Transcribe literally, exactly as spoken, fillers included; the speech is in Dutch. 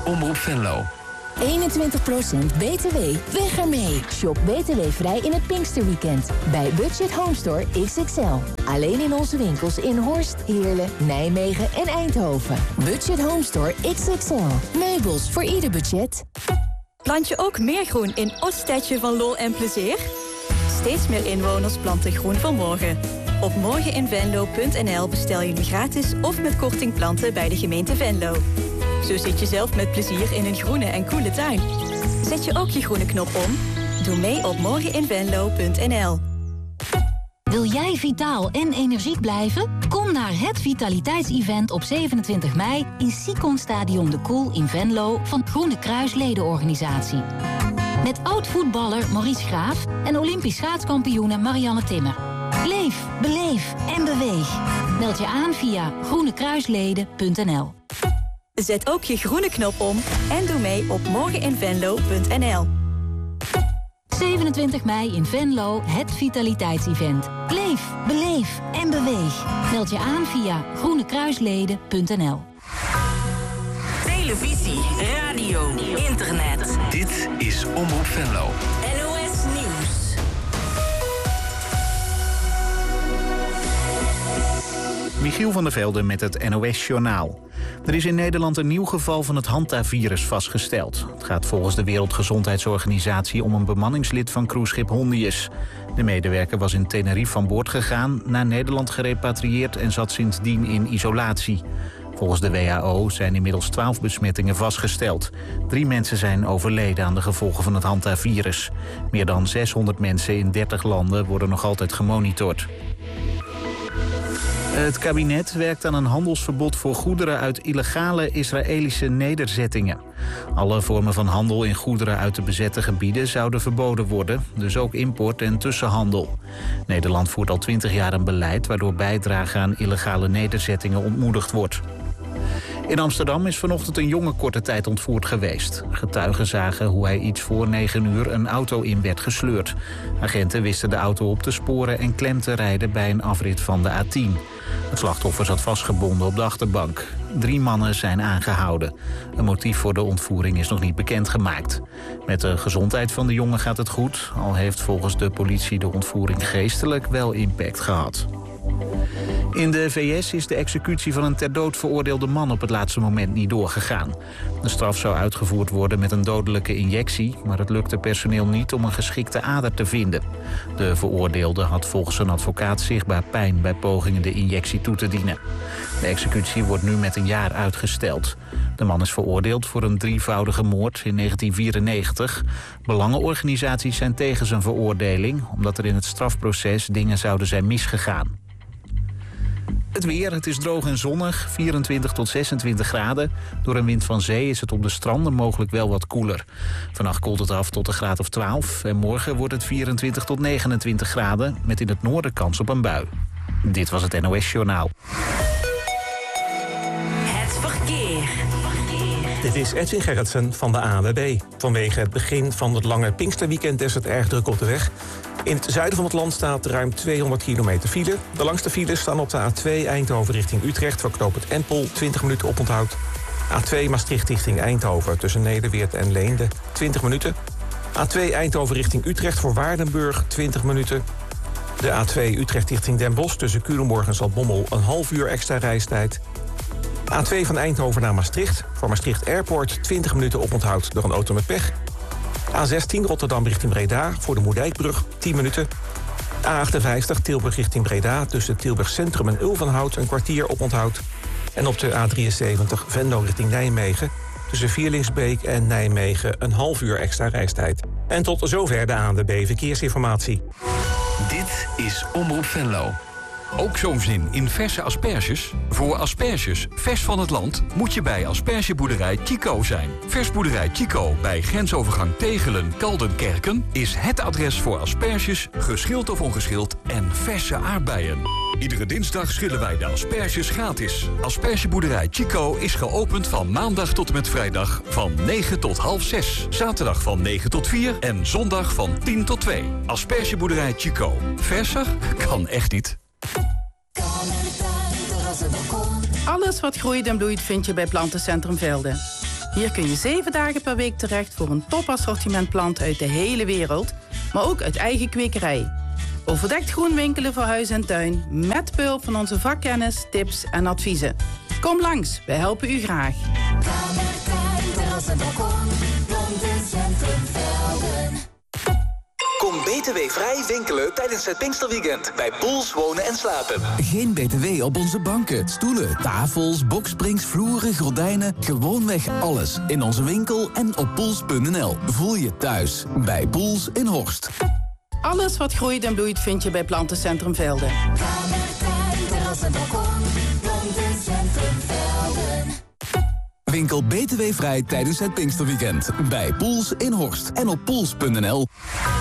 Omroep Venlo. eenentwintig procent B T W. Weg ermee. Shop B T W-vrij in het Pinksterweekend. Bij Budget Home Store X X L. Alleen in onze winkels in Horst, Heerlen, Nijmegen en Eindhoven. Budget Home Store X X L. Meubels voor ieder budget. Plant je ook meer groen in Ooststedje van Lol en Plezier? Steeds meer inwoners planten groen voor morgen. Op morgeninvenlo punt n l bestel je nu gratis of met korting planten bij de gemeente Venlo. Zo zit je zelf met plezier in een groene en koele tuin. Zet je ook je groene knop om? Doe mee op morgeninvenlo punt n l. Wil jij vitaal en energiek blijven? Kom naar het vitaliteitsevent op zevenentwintig mei in Sicon Stadion de Koel in Venlo van Groene Kruis ledenorganisatie. Met oud-voetballer Maurice Graaf en Olympisch schaatskampioene Marianne Timmer. Leef, beleef en beweeg. Meld je aan via groene kruisleden punt n l. Zet ook je groene knop om en doe mee op morgeninvenlo punt n l. zevenentwintig mei in Venlo, het vitaliteitsevent. Leef, beleef en beweeg. Meld je aan via groene kruisleden punt n l. Televisie, radio, internet. Dit is Omroep Venlo. N O S Nieuws. Michiel van der Velde met het N O S-journaal. Er is in Nederland een nieuw geval van het Hanta-virus vastgesteld. Het gaat volgens de Wereldgezondheidsorganisatie om een bemanningslid van cruiseschip Hondius. De medewerker was in Tenerife van boord gegaan, naar Nederland gerepatrieerd en zat sindsdien in isolatie. Volgens de W H O zijn inmiddels twaalf besmettingen vastgesteld. Drie mensen zijn overleden aan de gevolgen van het Hanta-virus. Meer dan zeshonderd mensen in dertig landen worden nog altijd gemonitord. Het kabinet werkt aan een handelsverbod voor goederen uit illegale Israëlische nederzettingen. Alle vormen van handel in goederen uit de bezette gebieden zouden verboden worden, dus ook import en tussenhandel. Nederland voert al twintig jaar een beleid waardoor bijdrage aan illegale nederzettingen ontmoedigd wordt. In Amsterdam is vanochtend een jongen korte tijd ontvoerd geweest. Getuigen zagen hoe hij iets voor negen uur een auto in werd gesleurd. Agenten wisten de auto op te sporen en klem te rijden bij een afrit van de A tien. Het slachtoffer zat vastgebonden op de achterbank. Drie mannen zijn aangehouden. Een motief voor de ontvoering is nog niet bekendgemaakt. Met de gezondheid van de jongen gaat het goed, al heeft volgens de politie de ontvoering geestelijk wel impact gehad. In de V S is de executie van een ter dood veroordeelde man op het laatste moment niet doorgegaan. De straf zou uitgevoerd worden met een dodelijke injectie, maar het lukte personeel niet om een geschikte ader te vinden. De veroordeelde had volgens zijn advocaat zichtbaar pijn bij pogingen de injectie toe te dienen. De executie wordt nu met een jaar uitgesteld. De man is veroordeeld voor een drievoudige moord in negentien vierennegentig. Belangenorganisaties zijn tegen zijn veroordeling, omdat er in het strafproces dingen zouden zijn misgegaan. Het weer, het is droog en zonnig, vierentwintig tot zesentwintig graden. Door een wind van zee is het op de stranden mogelijk wel wat koeler. Vannacht koelt het af tot een graad of twaalf. En morgen wordt het vierentwintig tot negenentwintig graden, met in het noorden kans op een bui. Dit was het N O S-journaal. Het verkeer. Dit is Edwin Gerritsen van de A N W B. Vanwege het begin van het lange Pinksterweekend is het erg druk op de weg. In het zuiden van het land staat ruim tweehonderd kilometer file. De langste files staan op de A twee Eindhoven richting Utrecht... voor knooppunt Empel, twintig minuten oponthoud. A twee Maastricht richting Eindhoven tussen Nederweert en Leende, twintig minuten. A twee Eindhoven richting Utrecht voor Waardenburg, twintig minuten. De A twee Utrecht richting Den Bosch tussen Culemborg en Zaltbommel... een half uur extra reistijd. A twee van Eindhoven naar Maastricht. Voor Maastricht Airport twintig minuten oponthoud door een auto met pech. A zestien Rotterdam richting Breda voor de Moerdijkbrug, tien minuten. A achtenvijftig Tilburg richting Breda tussen Tilburg Centrum en Ulvenhout een kwartier oponthoud. En op de A drieënzeventig Venlo richting Nijmegen tussen Vierlingsbeek en Nijmegen een half uur extra reistijd. En tot zover de A N W B Verkeersinformatie. Dit is Omroep Venlo. Ook zo'n zin in verse asperges? Voor asperges vers van het land moet je bij aspergeboerderij Chico zijn. Versboerderij Chico bij grensovergang Tegelen-Kaldenkerken is het adres voor asperges, geschild of ongeschild en verse aardbeien. Iedere dinsdag schillen wij de asperges gratis. Aspergeboerderij Chico is geopend van maandag tot en met vrijdag van negen tot half zes. Zaterdag van negen tot vier en zondag van tien tot twee. Aspergeboerderij Chico. Verser kan echt niet. Alles wat groeit en bloeit vind je bij Plantencentrum Velden. Hier kun je zeven dagen per week terecht voor een topassortiment planten uit de hele wereld, maar ook uit eigen kwekerij. Overdekt groen winkelen voor huis en tuin, met behulp van onze vakkennis, tips en adviezen. Kom langs, wij helpen u graag. Kom B T W-vrij winkelen tijdens het Pinksterweekend bij Poels Wonen en Slapen. Geen B T W op onze banken, stoelen, tafels, boksprings, vloeren, gordijnen. Gewoonweg alles in onze winkel en op poels punt n l. Voel je thuis bij Poels in Horst. Alles wat groeit en bloeit vind je bij Plantencentrum Velden. Winkel B T W-vrij tijdens het Pinksterweekend bij Poels in Horst en op poels punt n l.